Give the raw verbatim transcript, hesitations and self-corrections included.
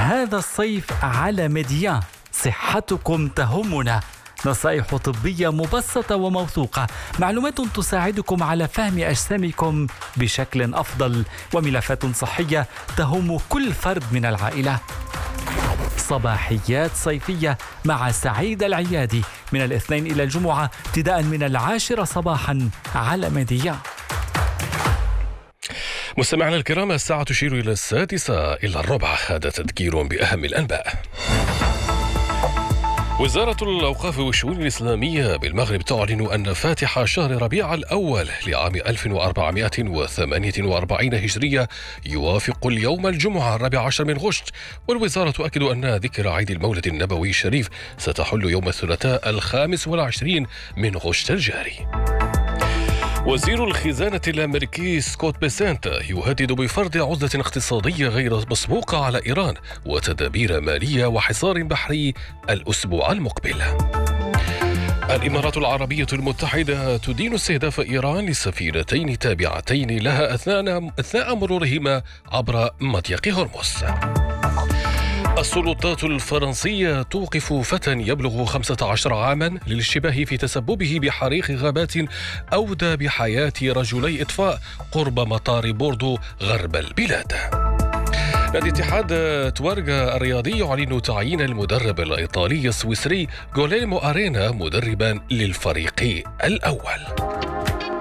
هذا الصيف على ميديان صحتكم تهمنا. نصائح طبية مبسطة وموثوقة، معلومات تساعدكم على فهم أجسامكم بشكل أفضل، وملفات صحية تهم كل فرد من العائلة. صباحيات صيفية مع سعيد العيادي من الاثنين إلى الجمعة ابتداء من العاشرة صباحا على ميديان. مستمعنا الكرام، الساعة تشير إلى السادسة إلى الربع. هذا تذكير بأهم الأنباء. وزارة الأوقاف والشؤون الإسلامية بالمغرب تعلن أن فاتح شهر ربيع الأول لعام ألف وأربعمائة وثمانية وأربعين هجرية يوافق اليوم الجمعة الرابع عشر من غشت. والوزارة تؤكد أن ذكرى عيد المولد النبوي الشريف ستحل يوم الثلاثاء الخامس والعشرين من غشت الجاري. وزير الخزانة الأمريكي سكوت بيسنت يهدد بفرض عزلة اقتصادية غير مسبوقة على إيران وتدابير مالية وحصار بحري الأسبوع المقبل. الإمارات العربية المتحدة تدين استهداف إيران لسفينتين تابعتين لها أثناء, أثناء مرورهما عبر مضيق هرمز. السلطات الفرنسية توقف فتى يبلغ خمسة عشر عاما للاشتباه في تسببه بحريق غابات أودى بحياة رجلي إطفاء قرب مطار بوردو غرب البلاد. نادي اتحاد توارغا الرياضي يعلن تعيين المدرب الإيطالي السويسري غوليرمو أرينا مدربا للفريق الأول.